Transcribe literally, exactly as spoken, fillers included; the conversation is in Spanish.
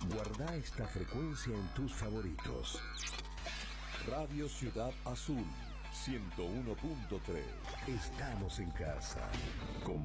Guarda esta frecuencia en tus favoritos. Radio Ciudad Azul, ciento uno punto tres. Estamos en casa. Con